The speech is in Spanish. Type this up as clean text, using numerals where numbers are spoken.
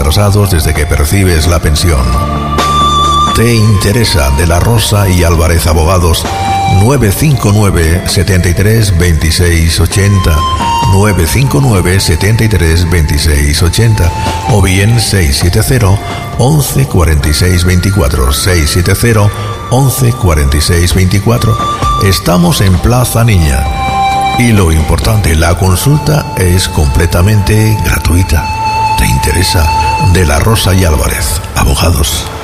atrasados desde que percibes la pensión. ¿Te interesa? De la Rosa y Álvarez Abogados, 959 73 26 80, 959 73 26 80, o bien 670 11 46 24, 670 11 46 24. Estamos en Plaza Niña. Y lo importante, la consulta es completamente gratuita. ¿Te interesa? De la Rosa y Álvarez Abogados.